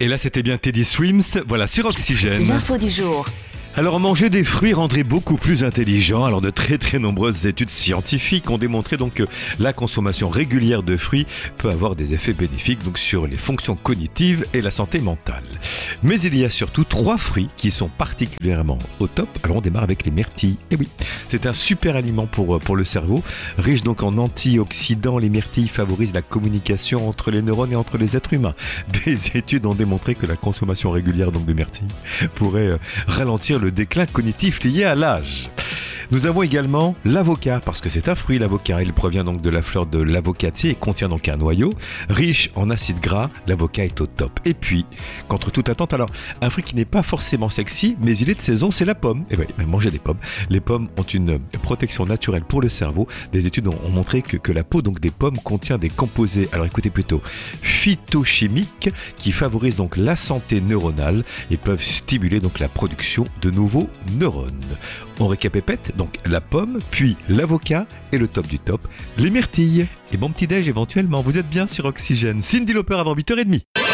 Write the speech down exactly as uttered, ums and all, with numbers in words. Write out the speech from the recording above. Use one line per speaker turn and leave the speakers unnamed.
Et là, c'était bien Teddy Swims, voilà, sur Oxygène.
L'info du jour.
Alors, manger des fruits rendrait beaucoup plus intelligent. Alors, de très très nombreuses études scientifiques ont démontré donc que la consommation régulière de fruits peut avoir des effets bénéfiques donc sur les fonctions cognitives et la santé mentale. Mais il y a surtout trois fruits qui sont particulièrement au top. Alors, on démarre avec les myrtilles. Et oui, c'est un super aliment pour, pour le cerveau. Riche donc en antioxydants, les myrtilles favorisent la communication entre les neurones et entre les êtres humains. Des études ont démontré que la consommation régulière donc de myrtilles pourrait euh, ralentir le déclin cognitif lié à l'âge. Nous avons également l'avocat, parce que c'est un fruit l'avocat. Il provient donc de la fleur de l'avocatier et contient donc un noyau. Riche en acides gras, l'avocat est au top. Et puis, contre toute attente, alors, un fruit qui n'est pas forcément sexy, mais il est de saison, c'est la pomme. Et oui, mangez des pommes. Les pommes ont une protection naturelle pour le cerveau. Des études ont montré que, que la peau donc des pommes contient des composés, alors écoutez plutôt, phytochimiques, qui favorisent donc la santé neuronale et peuvent stimuler donc la production de nouveaux neurones. On récapépète donc la pomme, puis l'avocat et le top du top, les myrtilles. Et bon petit déj éventuellement, vous êtes bien sur Oxygène. Cyndi Lauper avant huit heures trente.